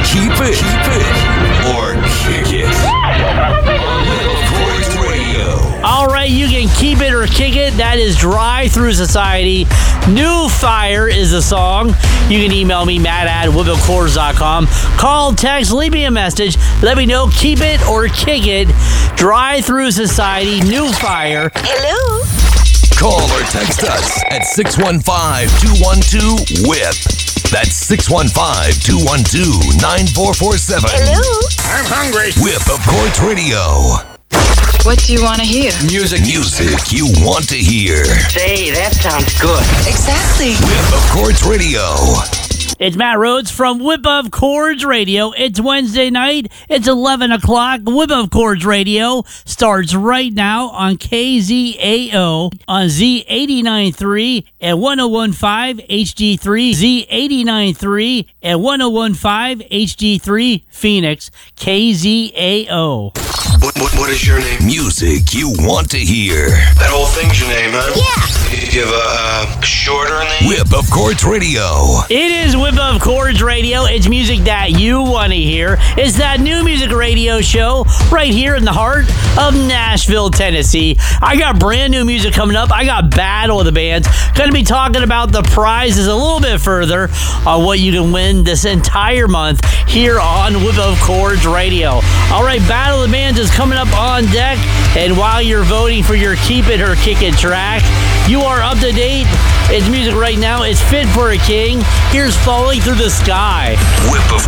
Keep it or kick it. On Whip of Chords Radio. All right, you can keep it or kick it. That is Drive Through Society. New Fire is the song. You can email me, matt@whipofchords.com. Call, text, leave me a message. Let me know, keep it or kick it. Drive Through Society, New Fire. Hello? Call or text us at 615-212-WHIP. That's 615-212-9447. Hello? I'm hungry. Whip of Chords Radio. What do you want to hear? Music you want to hear. Say, that sounds good. Exactly. Whip of Chords Radio. It's Matt Rhodes from Whip of Chords Radio. It's Wednesday night. It's 11 o'clock. Whip of Chords Radio starts right now on KZAO on Z89.3 at 101.5 HD3. Z89.3 at 101.5 HD3 Phoenix. KZAO. What is your name? Music you want to hear. That whole thing's your name, huh? Yeah. You have a shorter name? Whip of Chords Radio. It is Whip of Chords Radio. It's music that you want to hear. It's that new music radio show right here in the heart of Nashville, Tennessee. I got brand new music coming up. I got Battle of the Bands. Going to be talking about the prizes a little bit further on what you can win this entire month here on Whip of Chords Radio. All right, Battle of the Bands is coming up on deck. And while you're voting for your Keep It or Kick It track, you are up to date. It's music right now. It's Fit for a King. Here's Falling Through the Sky. Whip of